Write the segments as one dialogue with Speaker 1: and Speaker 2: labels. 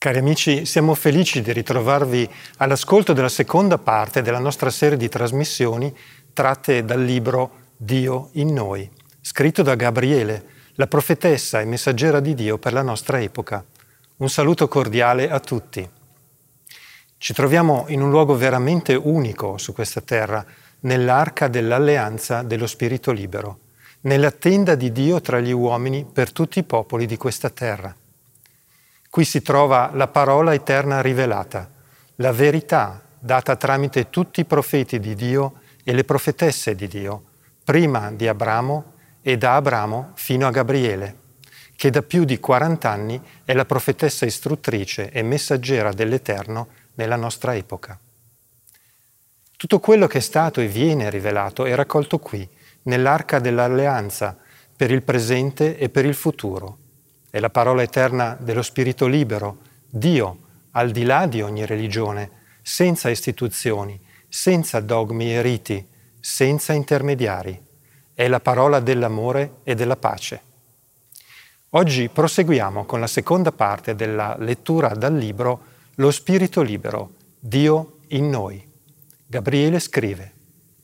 Speaker 1: Cari amici, siamo felici di ritrovarvi all'ascolto della seconda parte della nostra serie di trasmissioni tratte dal libro Dio in noi, scritto da Gabriele, la profetessa e messaggera di Dio per la nostra epoca. Un saluto cordiale a tutti. Ci troviamo in un luogo veramente unico su questa terra, nell'arca dell'alleanza dello Spirito libero, nella tenda di Dio tra gli uomini per tutti i popoli di questa terra. Qui si trova la parola eterna rivelata, la verità data tramite tutti i profeti di Dio e le profetesse di Dio, prima di Abramo e da Abramo fino a Gabriele, che da più di 40 anni è la profetessa istruttrice e messaggera dell'Eterno nella nostra epoca. Tutto quello che è stato e viene rivelato è raccolto qui, nell'arca dell'alleanza, per il presente e per il futuro. È la parola eterna dello Spirito libero, Dio, al di là di ogni religione, senza istituzioni, senza dogmi e riti, senza intermediari. È la parola dell'amore e della pace. Oggi proseguiamo con la seconda parte della lettura dal libro Lo Spirito libero, Dio in noi. Gabriele scrive: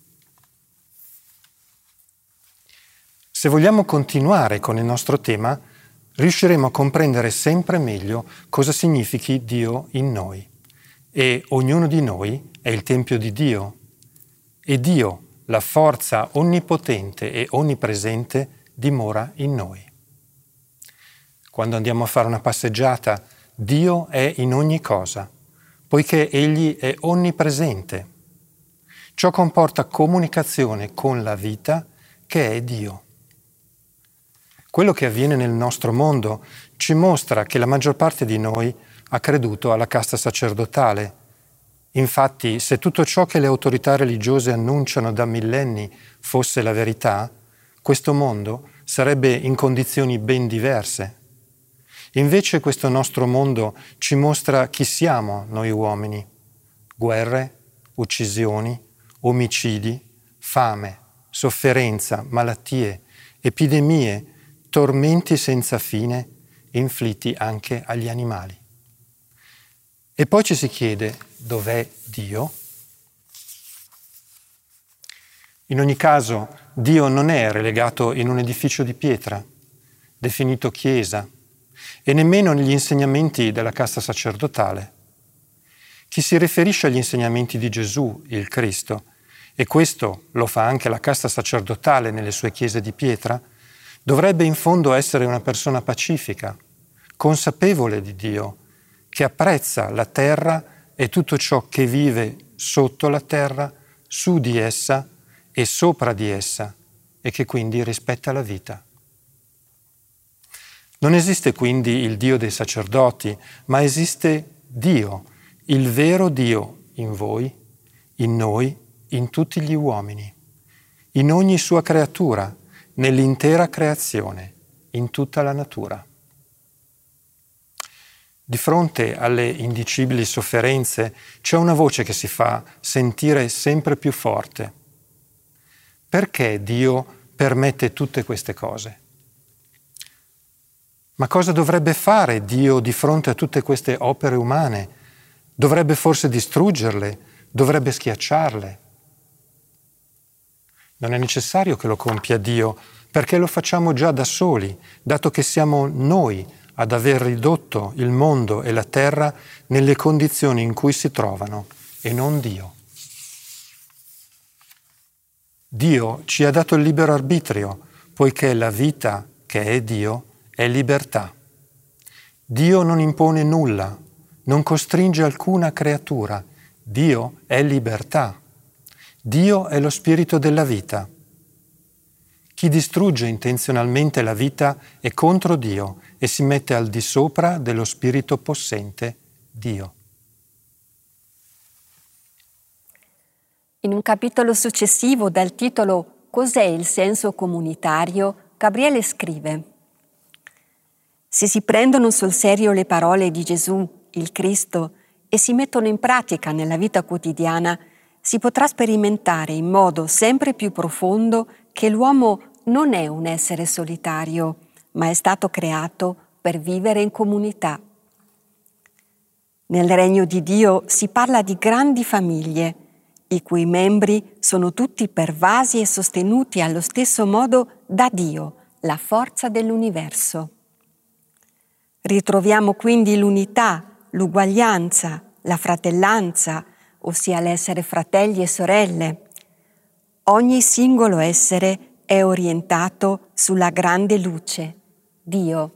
Speaker 1: Se vogliamo continuare con il nostro tema, riusciremo a comprendere sempre meglio cosa significhi Dio in noi. E ognuno di noi è il Tempio di Dio. E Dio, la forza onnipotente e onnipresente, dimora in noi. Quando andiamo a fare una passeggiata, Dio è in ogni cosa, poiché Egli è onnipresente. Ciò comporta comunicazione con la vita che è Dio. Quello che avviene nel nostro mondo ci mostra che la maggior parte di noi ha creduto alla casta sacerdotale. Infatti, se tutto ciò che le autorità religiose annunciano da millenni fosse la verità, questo mondo sarebbe in condizioni ben diverse. Invece questo nostro mondo ci mostra chi siamo noi uomini: guerre, uccisioni, omicidi, fame, sofferenza, malattie, epidemie, tormenti senza fine, inflitti anche agli animali. E poi ci si chiede: dov'è Dio? In ogni caso, Dio non è relegato in un edificio di pietra, definito chiesa, e nemmeno negli insegnamenti della casta sacerdotale. Chi si riferisce agli insegnamenti di Gesù, il Cristo, e questo lo fa anche la casta sacerdotale nelle sue chiese di pietra, dovrebbe in fondo essere una persona pacifica, consapevole di Dio, che apprezza la terra e tutto ciò che vive sotto la terra, su di essa e sopra di essa, e che quindi rispetta la vita. Non esiste quindi il Dio dei sacerdoti, ma esiste Dio, il vero Dio in voi, in noi, in tutti gli uomini, in ogni sua creatura, nell'intera creazione, in tutta la natura. Di fronte alle indicibili sofferenze c'è una voce che si fa sentire sempre più forte. Perché Dio permette tutte queste cose? Ma cosa dovrebbe fare Dio di fronte a tutte queste opere umane? Dovrebbe forse distruggerle? Dovrebbe schiacciarle? Non è necessario che lo compia Dio, perché lo facciamo già da soli, dato che siamo noi ad aver ridotto il mondo e la terra nelle condizioni in cui si trovano, e non Dio. Dio ci ha dato il libero arbitrio, poiché la vita, che è Dio, è libertà. Dio non impone nulla, non costringe alcuna creatura. Dio è libertà. Dio è lo spirito della vita. Chi distrugge intenzionalmente la vita è contro Dio e si mette al di sopra dello spirito possente, Dio.
Speaker 2: In un capitolo successivo dal titolo Cos'è il senso comunitario, Gabriele scrive: Se si prendono sul serio le parole di Gesù, il Cristo, e si mettono in pratica nella vita quotidiana, si potrà sperimentare in modo sempre più profondo che l'uomo non è un essere solitario, ma è stato creato per vivere in comunità. Nel regno di Dio si parla di grandi famiglie, i cui membri sono tutti pervasi e sostenuti allo stesso modo da Dio, la forza dell'universo. Ritroviamo quindi l'unità, l'uguaglianza, la fratellanza, ossia l'essere fratelli e sorelle. Ogni singolo essere è orientato sulla grande luce, Dio.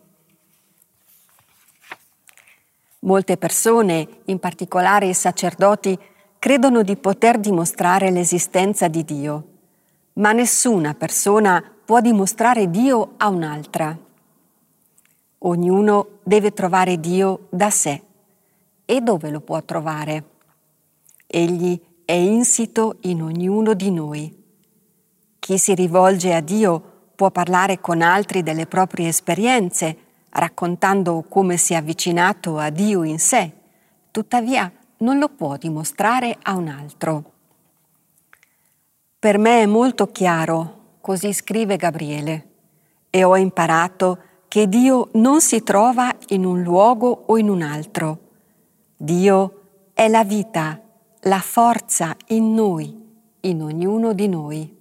Speaker 2: Molte persone, in particolare i sacerdoti, credono di poter dimostrare l'esistenza di Dio, ma nessuna persona può dimostrare Dio a un'altra. Ognuno deve trovare Dio da sé. E dove lo può trovare? Egli è insito in ognuno di noi. Chi si rivolge a Dio può parlare con altri delle proprie esperienze, raccontando come si è avvicinato a Dio in sé, tuttavia non lo può dimostrare a un altro. Per me è molto chiaro, così scrive Gabriele, e ho imparato che Dio non si trova in un luogo o in un altro. Dio è la vita, la forza in noi, in ognuno di noi.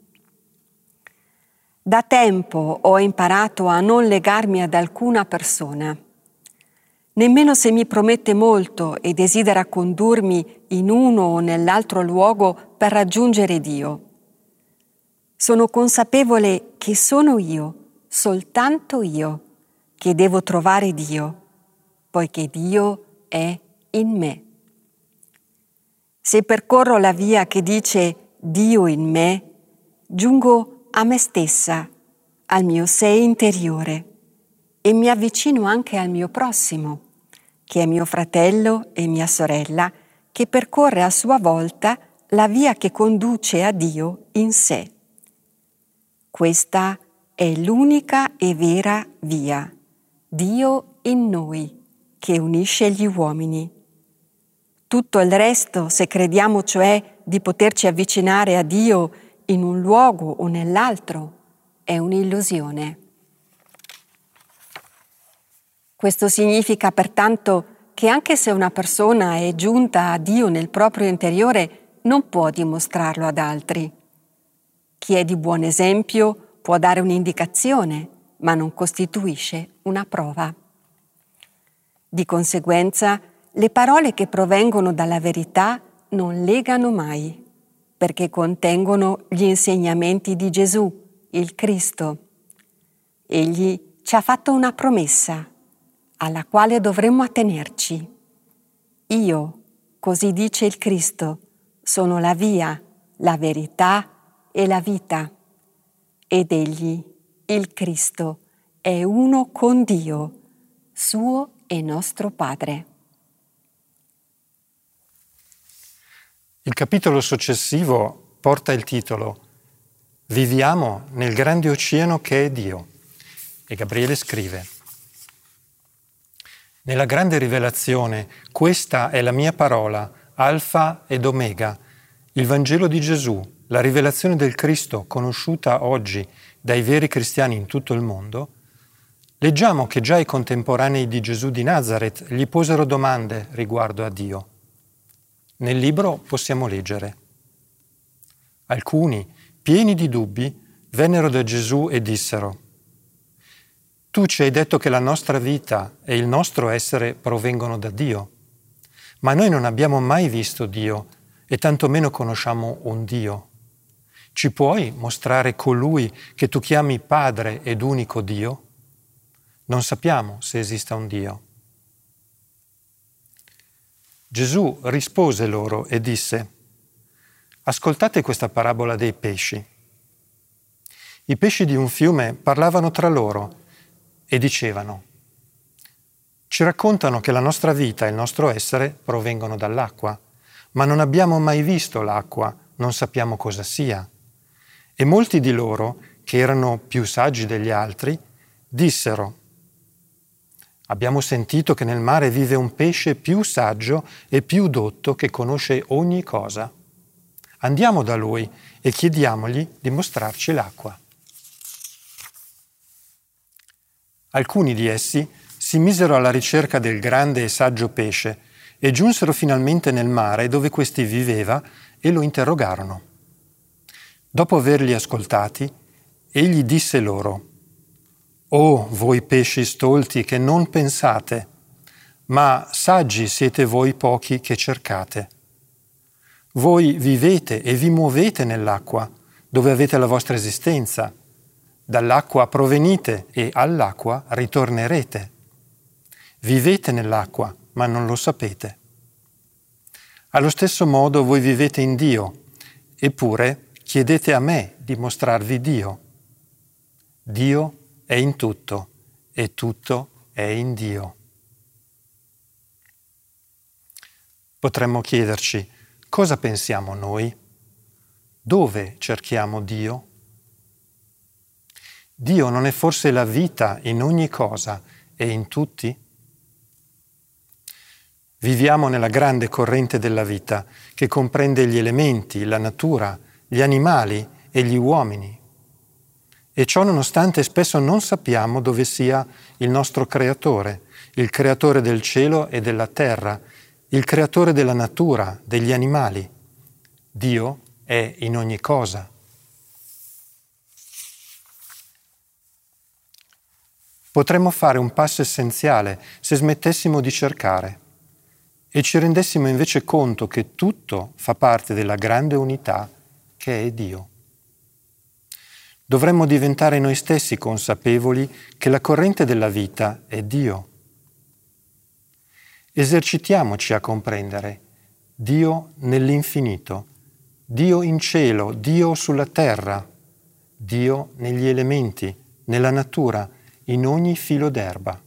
Speaker 2: Da tempo ho imparato a non legarmi ad alcuna persona. Nemmeno se mi promette molto e desidera condurmi in uno o nell'altro luogo per raggiungere Dio. Sono consapevole che sono io, soltanto io, che devo trovare Dio, poiché Dio è in me. Se percorro la via che dice Dio in me, giungo a me stessa, al mio sé interiore, e mi avvicino anche al mio prossimo, che è mio fratello e mia sorella, che percorre a sua volta la via che conduce a Dio in sé. Questa è l'unica e vera via, Dio in noi, che unisce gli uomini. Tutto il resto, se crediamo cioè di poterci avvicinare a Dio in un luogo o nell'altro, è un'illusione. Questo significa pertanto che anche se una persona è giunta a Dio nel proprio interiore, non può dimostrarlo ad altri. Chi è di buon esempio può dare un'indicazione, ma non costituisce una prova. Di conseguenza, le parole che provengono dalla verità non legano mai, perché contengono gli insegnamenti di Gesù, il Cristo. Egli ci ha fatto una promessa, alla quale dovremmo attenerci. Io, così dice il Cristo, sono la via, la verità e la vita. Ed egli, il Cristo, è uno con Dio, suo e nostro Padre.
Speaker 1: Il capitolo successivo porta il titolo Viviamo nel grande oceano che è Dio. E Gabriele scrive: Nella grande rivelazione, questa è la mia parola, Alfa ed Omega, il Vangelo di Gesù, la rivelazione del Cristo conosciuta oggi dai veri cristiani in tutto il mondo. Leggiamo che già i contemporanei di Gesù di Nazaret gli posero domande riguardo a Dio. Nel libro possiamo leggere: alcuni, pieni di dubbi, vennero da Gesù e dissero: Tu ci hai detto che la nostra vita e il nostro essere provengono da Dio, ma noi non abbiamo mai visto Dio e tantomeno conosciamo un Dio. Ci puoi mostrare colui che tu chiami Padre ed unico Dio? Non sappiamo se esista un Dio. Gesù rispose loro e disse: Ascoltate questa parabola dei pesci. I pesci di un fiume parlavano tra loro e dicevano: Ci raccontano che la nostra vita e il nostro essere provengono dall'acqua, ma non abbiamo mai visto l'acqua, non sappiamo cosa sia. E molti di loro, che erano più saggi degli altri, dissero: Abbiamo sentito che nel mare vive un pesce più saggio e più dotto che conosce ogni cosa. Andiamo da lui e chiediamogli di mostrarci l'acqua. Alcuni di essi si misero alla ricerca del grande e saggio pesce e giunsero finalmente nel mare dove questi viveva e lo interrogarono. Dopo averli ascoltati, egli disse loro: «O voi pesci stolti che non pensate, ma saggi siete voi pochi che cercate. Voi vivete e vi muovete nell'acqua, dove avete la vostra esistenza. Dall'acqua provenite e all'acqua ritornerete. Vivete nell'acqua, ma non lo sapete. Allo stesso modo voi vivete in Dio, eppure chiedete a me di mostrarvi Dio. Dio è in tutto e tutto è in Dio». Potremmo chiederci: cosa pensiamo noi? Dove cerchiamo Dio? Dio non è forse la vita in ogni cosa e in tutti? Viviamo nella grande corrente della vita che comprende gli elementi, la natura, gli animali e gli uomini. E ciò nonostante spesso non sappiamo dove sia il nostro Creatore, il Creatore del cielo e della terra, il Creatore della natura, degli animali. Dio è in ogni cosa. Potremmo fare un passo essenziale se smettessimo di cercare e ci rendessimo invece conto che tutto fa parte della grande unità che è Dio. Dovremmo diventare noi stessi consapevoli che la corrente della vita è Dio. Esercitiamoci a comprendere Dio nell'infinito, Dio in cielo, Dio sulla terra, Dio negli elementi, nella natura, in ogni filo d'erba.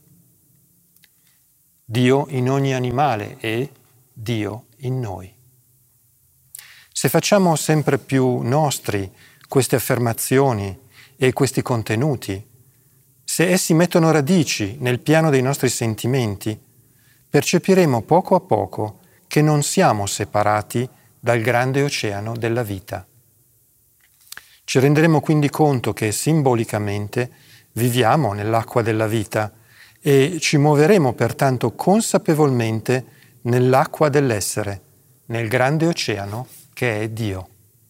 Speaker 1: Dio in ogni animale e Dio in noi. Se facciamo sempre più nostri queste affermazioni e questi contenuti, se essi mettono radici nel piano dei nostri sentimenti, percepiremo poco a poco che non siamo separati dal grande oceano della vita. Ci renderemo quindi conto che simbolicamente viviamo nell'acqua della vita e ci muoveremo pertanto consapevolmente nell'acqua dell'essere, nel grande oceano che è Dio.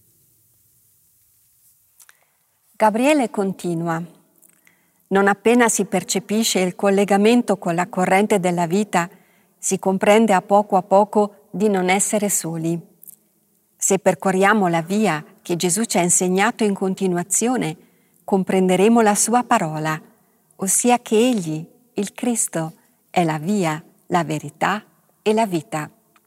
Speaker 2: Gabriele continua: non appena si percepisce il collegamento con la corrente della vita, si comprende a poco di non essere soli. Se percorriamo la via che Gesù ci ha insegnato in continuazione, comprenderemo la sua parola, ossia che Egli, il Cristo, è la via, la verità e la vita.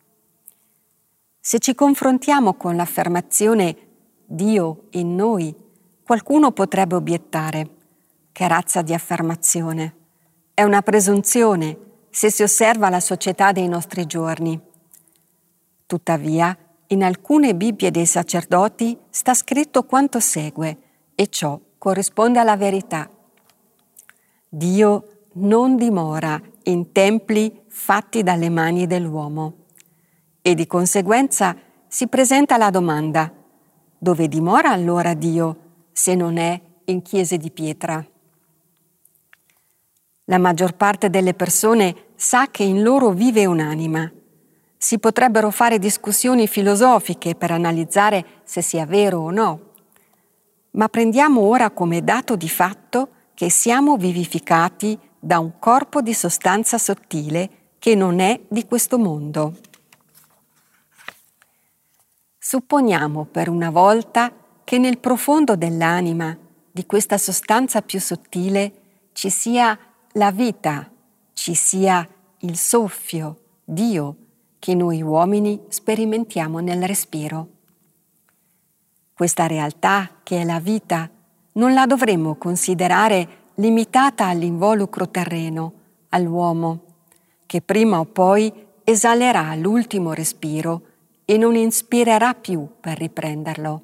Speaker 2: Se ci confrontiamo con l'affermazione Dio in noi, qualcuno potrebbe obiettare: che razza di affermazione? È una presunzione se si osserva la società dei nostri giorni. Tuttavia, in alcune Bibbie dei sacerdoti sta scritto quanto segue, e ciò corrisponde alla verità. Dio non dimora in templi fatti dalle mani dell'uomo. E di conseguenza si presenta la domanda: dove dimora allora Dio se non è in chiese di pietra? La maggior parte delle persone sa che in loro vive un'anima. Si potrebbero fare discussioni filosofiche per analizzare se sia vero o no, ma prendiamo ora come dato di fatto che siamo vivificati da un corpo di sostanza sottile che non è di questo mondo. Supponiamo per una volta che nel profondo dell'anima, di questa sostanza più sottile, ci sia la vita, ci sia il soffio, Dio, che noi uomini sperimentiamo nel respiro. Questa realtà, che è la vita, non la dovremmo considerare limitata all'involucro terreno, all'uomo, che prima o poi esalerà l'ultimo respiro e non inspirerà più per riprenderlo.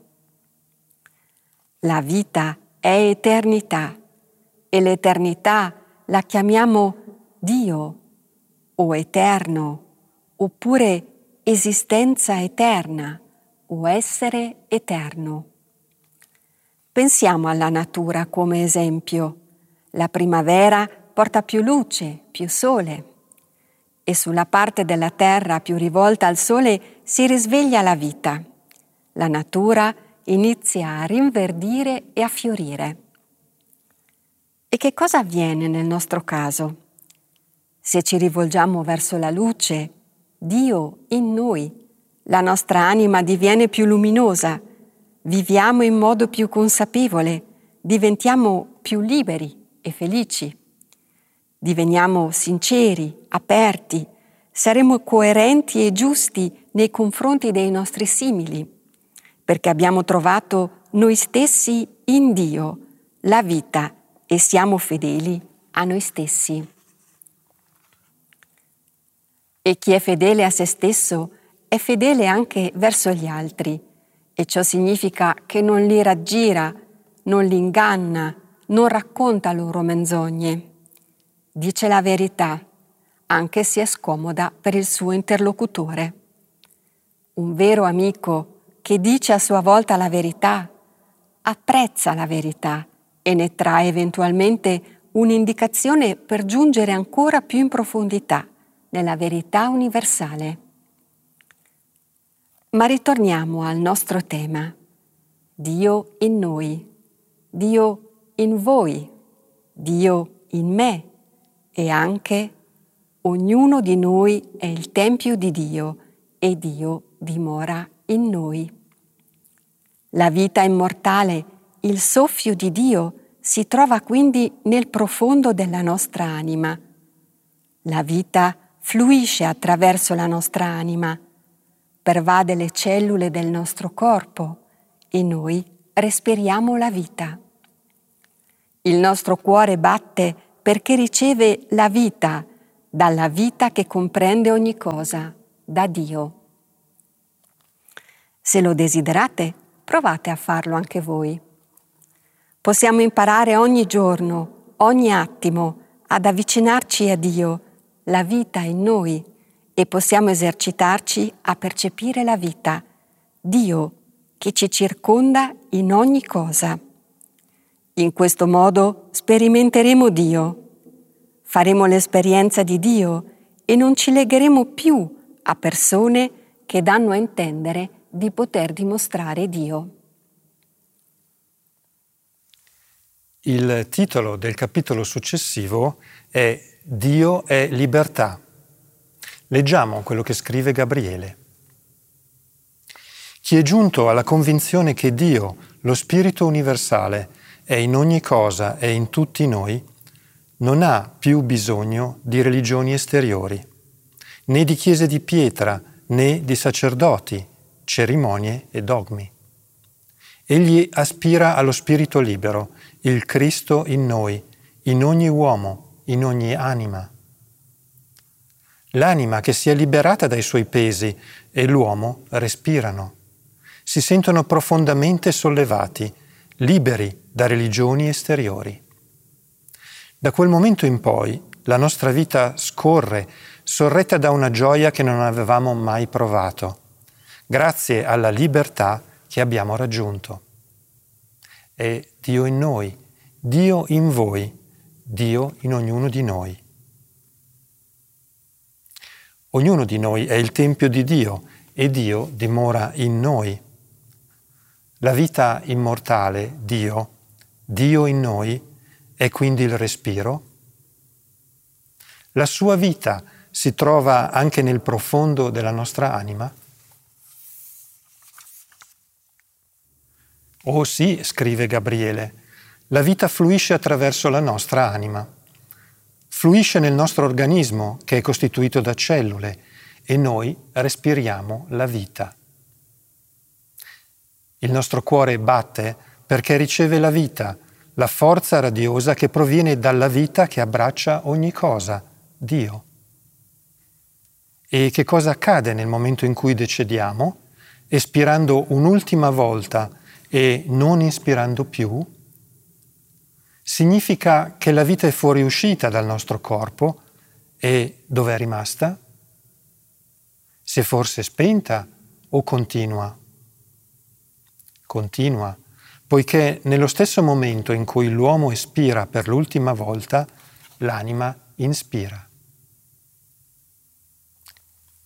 Speaker 2: La vita è eternità e l'eternità la chiamiamo Dio o eterno, oppure esistenza eterna o essere eterno. Pensiamo alla natura come esempio. La primavera porta più luce, più sole. e sulla parte della terra più rivolta al sole si risveglia la vita. La natura inizia a rinverdire e a fiorire. E che cosa avviene nel nostro caso? Se ci rivolgiamo verso la luce, Dio in noi, la nostra anima diviene più luminosa, viviamo in modo più consapevole, diventiamo più liberi e felici. Diveniamo sinceri, aperti, saremo coerenti e giusti nei confronti dei nostri simili, perché abbiamo trovato noi stessi in Dio, la vita, e siamo fedeli a noi stessi. E chi è fedele a se stesso è fedele anche verso gli altri, e ciò significa che non li raggira, non li inganna, non racconta loro menzogne. Dice la verità, anche se è scomoda per il suo interlocutore. Un vero amico che dice a sua volta la verità, apprezza la verità e ne trae eventualmente un'indicazione per giungere ancora più in profondità nella verità universale. Ma ritorniamo al nostro tema. Dio in noi, Dio in voi, Dio in me e anche ognuno di noi è il tempio di Dio e Dio dimora in noi. La vita immortale, il soffio di Dio, si trova quindi nel profondo della nostra anima. La vita fluisce attraverso la nostra anima, pervade le cellule del nostro corpo e noi respiriamo la vita. Il nostro cuore batte perché riceve la vita dalla vita che comprende ogni cosa, da Dio. Se lo desiderate, provate a farlo anche voi. Possiamo imparare ogni giorno, ogni attimo, ad avvicinarci a Dio, la vita in noi, e possiamo esercitarci a percepire la vita, Dio che ci circonda in ogni cosa. In questo modo sperimenteremo Dio, faremo l'esperienza di Dio e non ci legheremo più a persone che danno a intendere di poter dimostrare Dio.
Speaker 1: Il titolo del capitolo successivo è Dio è libertà. Leggiamo quello che scrive Gabriele. Chi è giunto alla convinzione che Dio, lo Spirito universale, è in ogni cosa e in tutti noi, non ha più bisogno di religioni esteriori, né di chiese di pietra, né di sacerdoti, cerimonie e dogmi. Egli aspira allo Spirito libero, il Cristo in noi, in ogni uomo, in ogni anima. L'anima che si è liberata dai suoi pesi e l'uomo respirano. Si sentono profondamente sollevati, liberi da religioni esteriori. Da quel momento in poi la nostra vita scorre, sorretta da una gioia che non avevamo mai provato, grazie alla libertà che abbiamo raggiunto. È Dio in noi, Dio in voi, Dio in ognuno di noi. Ognuno di noi è il tempio di Dio e Dio dimora in noi. La vita immortale, Dio in noi, è quindi il respiro. La sua vita si trova anche nel profondo della nostra anima. Oh sì, scrive Gabriele, la vita fluisce attraverso la nostra anima. Fluisce nel nostro organismo, che è costituito da cellule, e noi respiriamo la vita. Il nostro cuore batte perché riceve la vita, la forza radiosa che proviene dalla vita che abbraccia ogni cosa, Dio. E che cosa accade nel momento in cui decediamo, espirando un'ultima volta e non inspirando più? Significa che la vita è fuoriuscita dal nostro corpo e dove è rimasta? Si è forse spenta o continua? Continua, poiché nello stesso momento in cui l'uomo espira per l'ultima volta, l'anima inspira.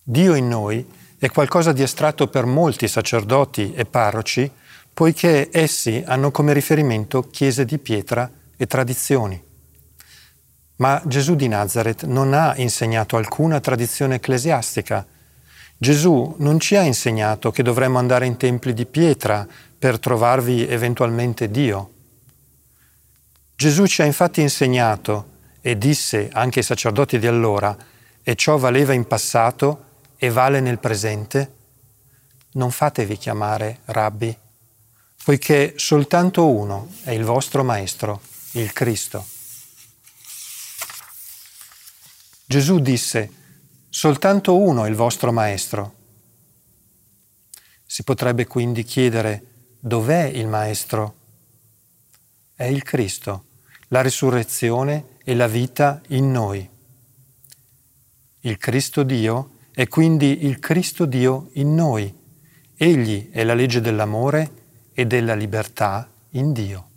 Speaker 1: Dio in noi è qualcosa di astratto per molti sacerdoti e parroci, poiché essi hanno come riferimento chiese di pietra e tradizioni. Ma Gesù di Nazaret non ha insegnato alcuna tradizione ecclesiastica. Gesù non ci ha insegnato che dovremmo andare in templi di pietra per trovarvi eventualmente Dio. Gesù ci ha infatti insegnato, e disse anche ai sacerdoti di allora, e ciò valeva in passato e vale nel presente: non fatevi chiamare rabbi, poiché soltanto uno è il vostro Maestro, il Cristo. Gesù disse: soltanto uno è il vostro Maestro. Si potrebbe quindi chiedere: dov'è il Maestro? È il Cristo, la risurrezione e la vita in noi. Il Cristo Dio è quindi il Cristo Dio in noi. Egli è la legge dell'amore e della libertà in Dio.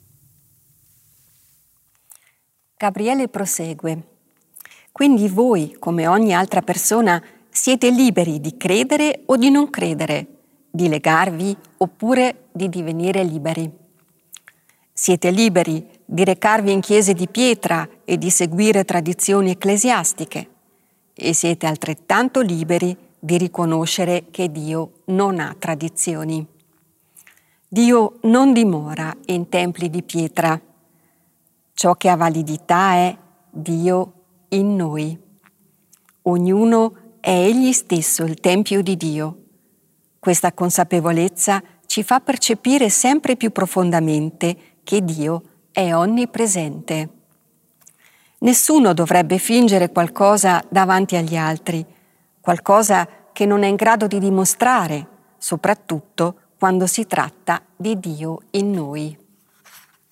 Speaker 2: Gabriele prosegue. Quindi voi, come ogni altra persona, siete liberi di credere o di non credere, di legarvi oppure di divenire liberi. Siete liberi di recarvi in chiese di pietra e di seguire tradizioni ecclesiastiche, e siete altrettanto liberi di riconoscere che Dio non ha tradizioni. Dio non dimora in templi di pietra. Ciò che ha validità è Dio in noi. Ognuno è egli stesso il tempio di Dio. Questa consapevolezza ci fa percepire sempre più profondamente che Dio è onnipresente. Nessuno dovrebbe fingere qualcosa davanti agli altri, qualcosa che non è in grado di dimostrare, soprattutto quando si tratta di Dio in noi.